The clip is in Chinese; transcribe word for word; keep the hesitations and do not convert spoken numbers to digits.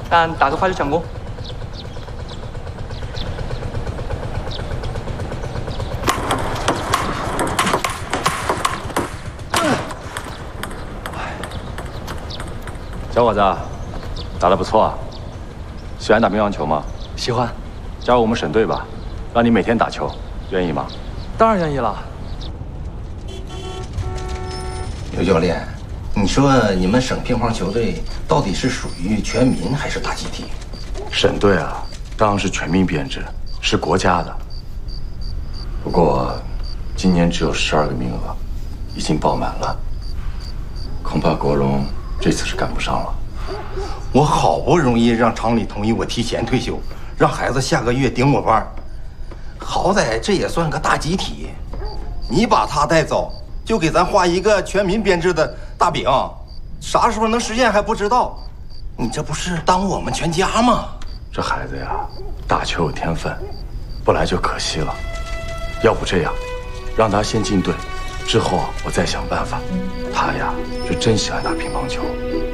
但打个发就抢功。 小伙子，打得不错啊！喜欢打乒乓球吗？ 喜欢。 加入我们省队吧，让你每天打球，愿意吗？ 当然愿意了。 刘教练，你说你们省乒乓球队到底是属于全民还是大集体？ 省队啊，当然是全民编制，是国家的。不过，今年只有十二个名额，已经爆满了，恐怕国龙这次是赶不上了。 我好不容易让厂里同意我提前退休，让孩子下个月顶我班，好歹这也算个大集体。你把他带走，就给咱画一个全民编制的大饼，啥时候能实现还不知道。你这不是耽误我们全家吗？ 这孩子呀，打球有天分，不来就可惜了。要不这样，让他先进队，之后我再想办法。他呀，是真喜欢打乒乓球。